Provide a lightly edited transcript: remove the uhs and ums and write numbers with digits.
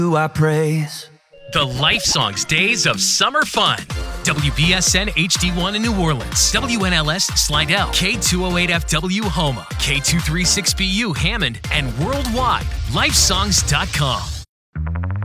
who I praise. The Life Songs Days of Summer Fun. WBSN HD1 in New Orleans, WNLS Slidell, K208FW Houma, K236BU Hammond, and worldwide, lifesongs.com.